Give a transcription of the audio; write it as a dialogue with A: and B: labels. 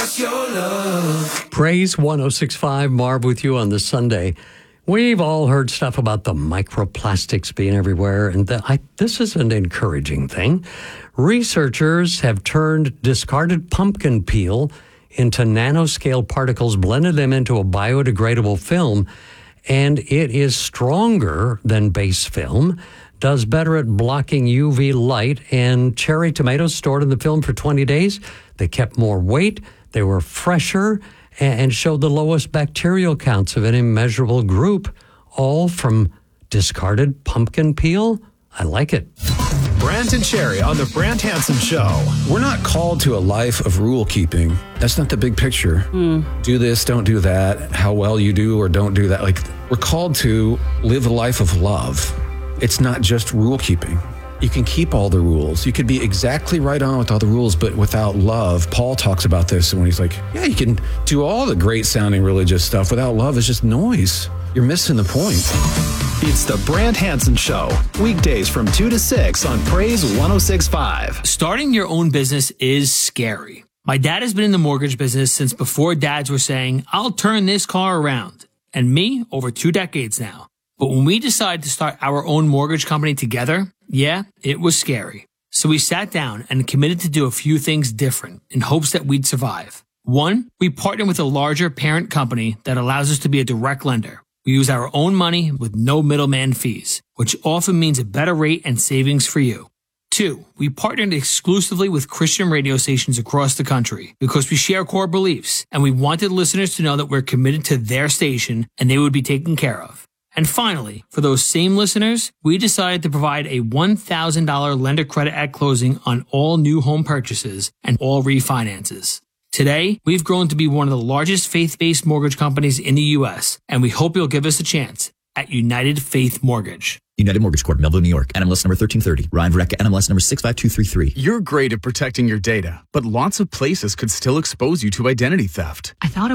A: Rock your love.
B: Praise 106.5, Marv with you on this Sunday. We've all heard stuff about the microplastics being everywhere, and this is an encouraging thing. Researchers have turned discarded pumpkin peel into nanoscale particles, blended them into a biodegradable film, and it is stronger than base film, does better at blocking UV light, and cherry tomatoes stored in the film for 20 days, they kept more weight, they were fresher, and showed the lowest bacterial counts of any measurable group, all from discarded pumpkin peel. I like it.
C: Brandt and Cherry on the Brandt Hansen Show.
D: We're not called to a life of rule keeping. That's not the big picture. Do this, don't do that, how well you do or don't do that. Like, we're called to live a life of love. It's not just rule keeping. You can keep all the rules. You could be exactly right on with all the rules, but without love. Paul talks about this when he's like, yeah, you can do all the great sounding religious stuff. Without love, it's just noise. You're missing the point.
C: It's the Brandt Hansen Show. Weekdays from 2 to 6 on Praise 106.5.
E: Starting your own business is scary. My dad has been in the mortgage business since before dads were saying, I'll turn this car around. And me, over 2 decades now. But when we decided to start our own mortgage company together, yeah, it was scary. So we sat down and committed to do a few things different in hopes that we'd survive. One, we partnered with a larger parent company that allows us to be a direct lender. We use our own money with no middleman fees, which often means a better rate and savings for you. Two, we partnered exclusively with Christian radio stations across the country because we share core beliefs and we wanted listeners to know that we're committed to their station and they would be taken care of. And finally, for those same listeners, we decided to provide a $1,000 lender credit at closing on all new home purchases and all refinances. Today, we've grown to be one of the largest faith-based mortgage companies in the U.S., and we hope you'll give us a chance at United Faith Mortgage.
F: United Mortgage Corp, Melville, New York. NMLS number 1330. Ryan Verrecka, NMLS number 65233.
C: You're great at protecting your data, but lots of places could still expose you to identity theft.
G: I thought